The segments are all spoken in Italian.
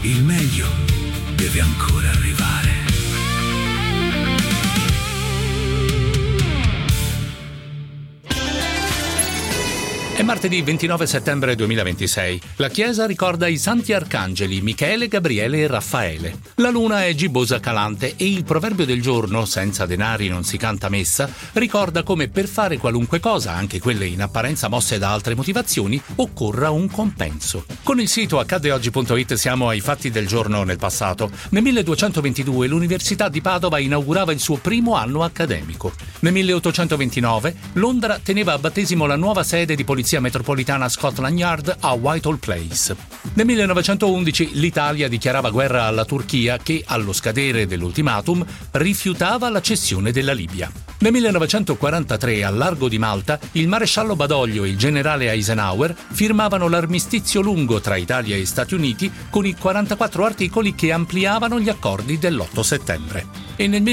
Il meglio deve ancora arrivare. È martedì 29 settembre 2026. La Chiesa ricorda i santi arcangeli Michele, Gabriele e Raffaele. La luna è gibbosa calante e il proverbio del giorno, senza denari non si canta messa, ricorda come per fare qualunque cosa, anche quelle in apparenza mosse da altre motivazioni, occorra un compenso. Con il sito accaddeoggi.it siamo ai fatti del giorno nel passato. Nel 1222 l'Università di Padova inaugurava il suo primo anno accademico. Nel 1829 Londra teneva a battesimo la nuova sede di Polizia Metropolitana Scotland Yard a Whitehall Place. Nel 1911 l'Italia dichiarava guerra alla Turchia che, allo scadere dell'ultimatum, rifiutava la cessione della Libia. Nel 1943, al largo di Malta, il maresciallo Badoglio e il generale Eisenhower firmavano l'armistizio lungo tra Italia e Stati Uniti con i 44 articoli che ampliavano gli accordi dell'8 settembre. E nel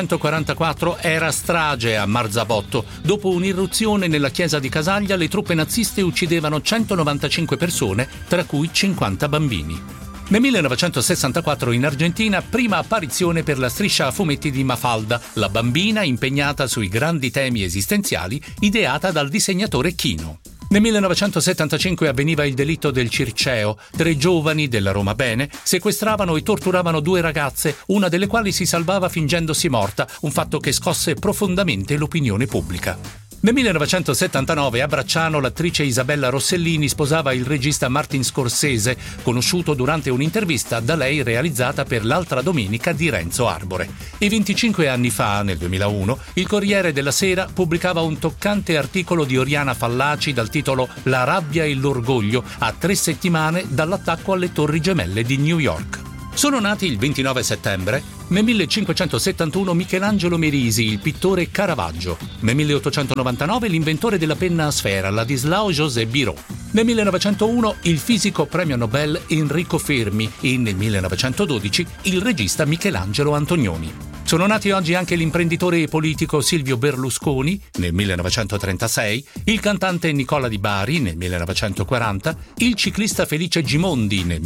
1944 era strage a Marzabotto. Dopo un'irruzione nella chiesa di Casaglia, le truppe naziste uccidevano 195 persone, tra cui 50 bambini. Nel 1964 in Argentina, prima apparizione per la striscia a fumetti di Mafalda, la bambina impegnata sui grandi temi esistenziali, ideata dal disegnatore Chino. Nel 1975 avveniva il delitto del Circeo. 3 giovani della Roma Bene sequestravano e torturavano 2 ragazze, una delle quali si salvava fingendosi morta, un fatto che scosse profondamente l'opinione pubblica. Nel 1979 a Bracciano l'attrice Isabella Rossellini sposava il regista Martin Scorsese, conosciuto durante un'intervista da lei realizzata per L'altra domenica di Renzo Arbore. E 25 anni fa, nel 2001, il Corriere della Sera pubblicava un toccante articolo di Oriana Fallaci dal titolo La rabbia e l'orgoglio, a 3 settimane dall'attacco alle Torri Gemelle di New York. Sono nati il 29 settembre, nel 1571 Michelangelo Merisi, il pittore Caravaggio, nel 1899 l'inventore della penna a sfera Ladislao José Biró, nel 1901 il fisico premio Nobel Enrico Fermi e nel 1912 il regista Michelangelo Antonioni. Sono nati oggi anche l'imprenditore e politico Silvio Berlusconi, nel 1936, il cantante Nicola Di Bari, nel 1940, il ciclista Felice Gimondi, nel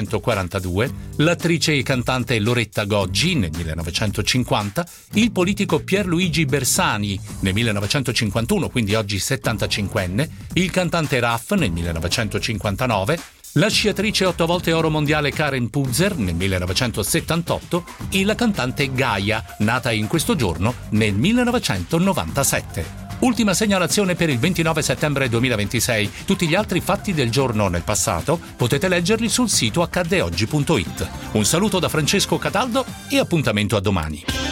1942, l'attrice e cantante Loretta Goggi, nel 1950, il politico Pierluigi Bersani, nel 1951, quindi oggi 75enne, il cantante Raff, nel 1959, la sciatrice 8 volte oro mondiale Karen Puzzer nel 1978 e la cantante Gaia, nata in questo giorno nel 1997. Ultima segnalazione per il 29 settembre 2026. Tutti gli altri fatti del giorno nel passato potete leggerli sul sito accaddeoggi.it. Un saluto da Francesco Cataldo e appuntamento a domani.